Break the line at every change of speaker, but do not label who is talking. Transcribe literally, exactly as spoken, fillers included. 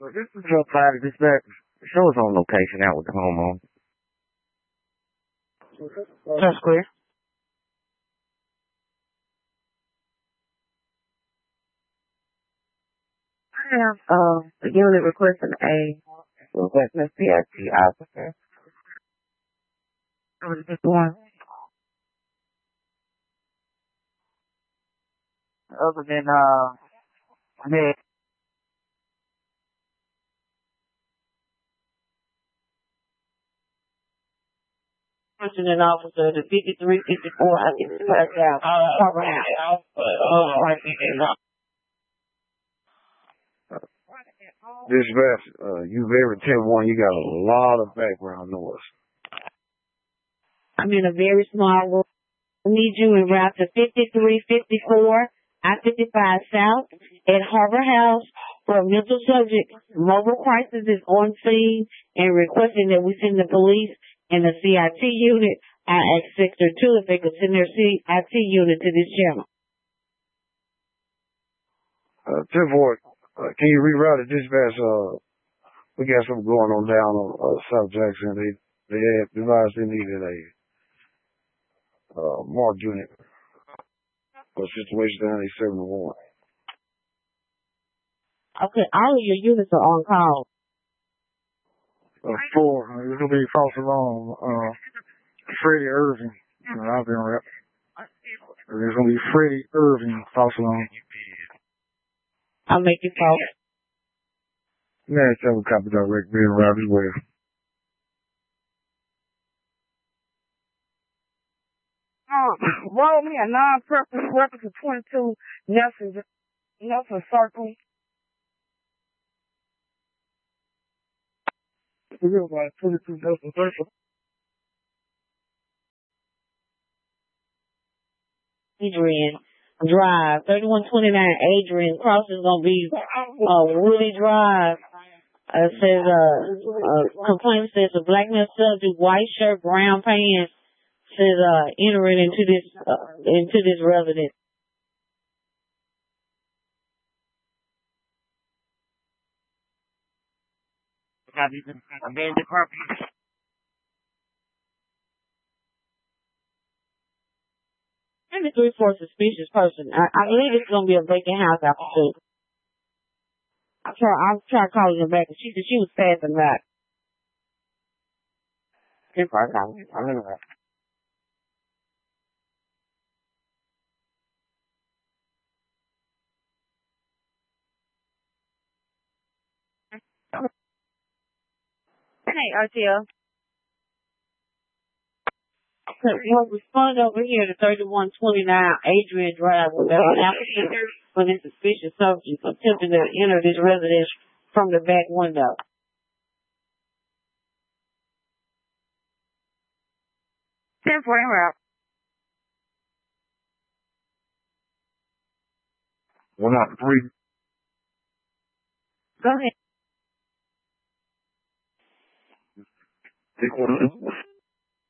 Well, this is your private dispatch. Show us on location out with the homeowner.
That's clear.
I have uh, a unit requesting a requesting a C I T officer. It was just one. Other than uh, that.
An officer, the fifty-three, fifty-four, I get it back out. Cover out.
Dispatch, uh, you very ten one, you got a lot of background noise.
I'm in a very small room. I need you en route to fifty-three fifty-four, I fifty-five South at Harbor House for a mental subject. Mobile crisis is on scene and requesting that we send the police and the C I T unit. I asked Sector two if they could send their C I T unit to this channel.
Uh, ten four, uh, can you reroute the dispatch? Uh, we got something going on down on uh, South Jackson. They they had advised they needed a uh, marked unit for a situation down at seven one.
Okay, all of your units are on call.
Uh, four, uh, it's going to be false alarm, uh, Freddie Irving, uh, I've been rep. It's going to be Freddie Irving, false alarm.
I'll make you call.
Yeah, it's a copy direct, being routed as well.
Uh, roll me a non-purpose weapon for twenty-two Nelson, Nelson Circle.
twenty-two Nelson Circle.
Adrian Drive, thirty-one twenty-nine Adrian. Cross is going to be uh, Woody Drive. Uh, it says, uh, uh, complaint says a black male subject, white shirt, brown pants, says, uh, entering into this, uh, into this residence.
Abandoned property.
three for a suspicious person. I, I believe it's going to be a vacant house after two. I'll try, I'll try calling her back. She said she was passing back.
If I got it, I'm in that.
Hey, R T O.
Well, respond over here to thirty-one twenty-nine Adrian Drive with an applicant for this suspicious subject attempting to enter this residence from the back window.
ten four en route.
One out three.
Go ahead.
Take one.